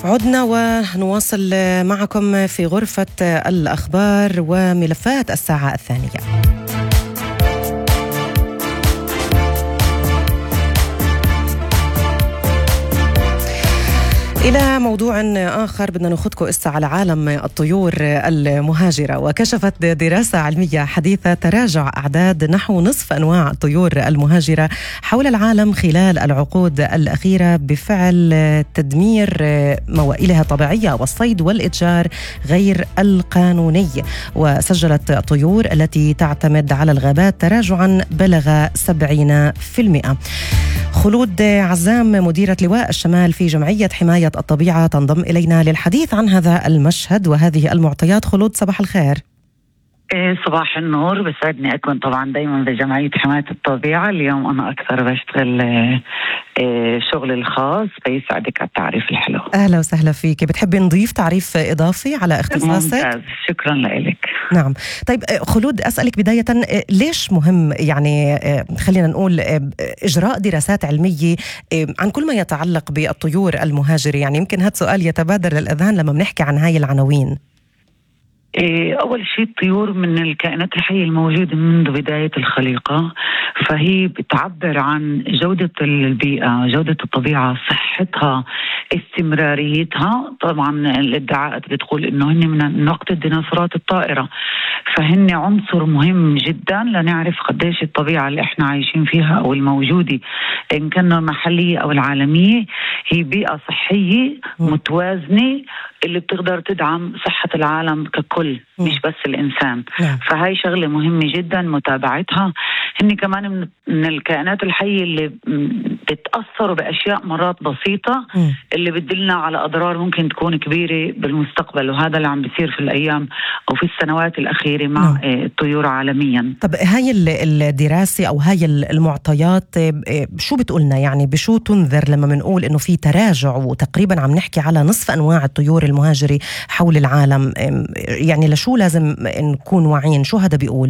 عدنا ونواصل معكم في غرفة الأخبار وملفات الساعة الثانية. إلى موضوع آخر بدنا ناخذكم إسا على عالم الطيور المهاجرة. وكشفت دراسة علمية حديثة تراجع أعداد نحو نصف أنواع الطيور المهاجرة حول العالم خلال العقود الأخيرة بفعل تدمير موائلها الطبيعية والصيد والإتجار غير القانوني. وسجلت الطيور التي تعتمد على الغابات تراجعا بلغ 70%. خلود عزام مديرة لواء الشمال في جمعية حماية الطبيعة تنضم إلينا للحديث عن هذا المشهد وهذه المعطيات. خلود، صباح الخير. صباح النور، بسعدني أكون طبعا دايما بجمعية حماية الطبيعة. اليوم أنا أكثر بشتغل شغل الخاص، فيسعدك على التعريف الحلو. أهلا وسهلا فيك. بتحبي نضيف تعريف إضافي على اختصاصك؟ ممتاز، شكرا لك. نعم. طيب خلود، أسألك بداية ليش مهم يعني خلينا نقول إجراء دراسات علمية عن كل ما يتعلق بالطيور المهاجرة؟ يعني يمكن هذا سؤال يتبادر للأذهان لما بنحكي عن هاي العناوين. أول شيء الطيور من الكائنات الحية الموجودة منذ بداية الخليقة، فهي بتعبر عن جودة البيئة، جودة الطبيعة، صحتها، استمراريتها. طبعا الادعاءات بتقول إنه هن من وقت الديناصورات الطائرة، فهن عنصر مهم جدا لنعرف قديش الطبيعة اللي احنا عايشين فيها أو الموجودة إن كانت المحلية أو العالمية هي بيئة صحية متوازنة اللي بتقدر تدعم صحة العالم ككل، مش بس الإنسان. فهاي شغلة مهمة جدا متابعتها. هن كمان من الكائنات الحية اللي بتأثروا بأشياء مرات بسيطة اللي بتدلنا على أضرار ممكن تكون كبيرة بالمستقبل، وهذا اللي عم بيصير في الأيام أو في السنوات الأخيرة مع الطيور عالميا. طب هاي الدراسة أو هاي المعطيات شو بتقولنا؟ يعني بشو تنذر لما بنقول إنه في تراجع وتقريبا عم نحكي على نصف أنواع الطيور المهاجرة حول العالم؟ يعني لشو لازم نكون واعيين؟ شو هذا بيقول؟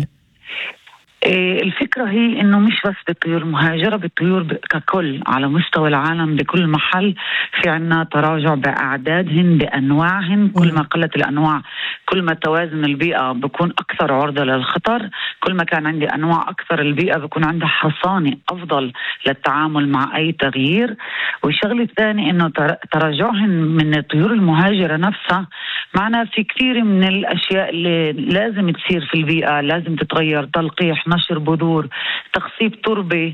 الفكرة هي إنه مش بس بالطيور المهاجرة، بالطيور ككل على مستوى العالم بكل محل في عنا تراجع بأعدادهن بأنواعهن. كل ما قلت الأنواع كل ما توازن البيئة بكون أكثر عرضة للخطر. كل ما كان عندي أنواع أكثر البيئة بكون عندها حصانة أفضل للتعامل مع أي تغيير. والشغلة الثانية إنه تراجعهن من الطيور المهاجرة نفسها معنا في كثير من الأشياء اللي لازم تصير في البيئة، لازم تتغير: تلقيح، نشر بذور، تخصيب تربة،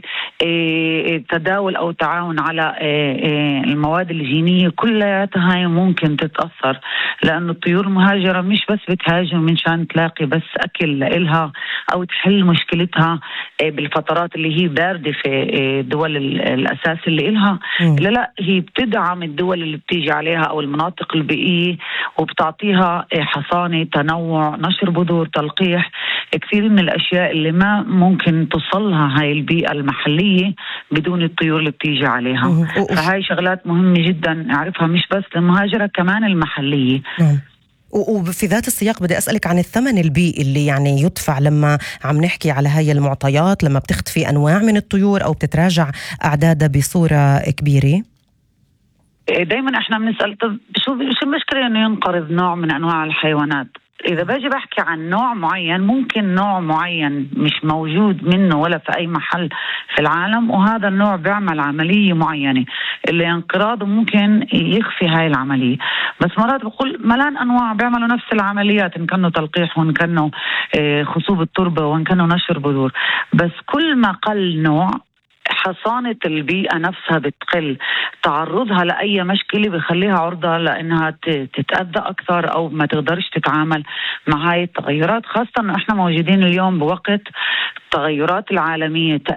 تداول أو تعاون على المواد الجينية. كلها هاي ممكن تتأثر، لأن الطيور المهاجرة مش بس بتهاجم من شان تلاقي بس أكل لإلها أو تحل مشكلتها بالفترات اللي هي باردة في دول الأساس اللي إلها، لا هي بتدعم الدول اللي بتيجي عليها أو المناطق البيئية وبتعطيها حصانة، تنوع، نشر بذور، تلقيح، كثير من الأشياء اللي ما ممكن توصلها هاي البيئة المحلية بدون الطيور اللي بتيجي عليها. فهاي شغلات مهمة جدا نعرفها، مش بس المهاجرة كمان المحلية. وفي ذات السياق بدي أسألك عن الثمن البيئي اللي يعني يدفع لما عم نحكي على هاي المعطيات، لما بتختفي أنواع من الطيور أو بتتراجع أعدادها بصورة كبيرة. دايما احنا بنسأل طب شو المشكلة انه ينقرض نوع من انواع الحيوانات؟ إذا باجي بحكي عن نوع معين، ممكن نوع معين مش موجود منه ولا في أي محل في العالم، وهذا النوع بيعمل عملية معينة اللي انقراضه ممكن يخفي هاي العملية. بس مرات بقول ملان أنواع بيعملوا نفس العمليات، إن كانوا تلقيح وإن كانوا خصوب التربة وإن كانوا نشر بذور. بس كل ما قل نوع حصانة البيئة نفسها بتقل، تعرضها لأي مشكلة بخليها عرضة لأنها تتأذى أكثر أو ما تقدرش تتعامل مع هاي التغيرات، خاصة أنه إحنا موجودين اليوم بوقت التغيرات العالمية.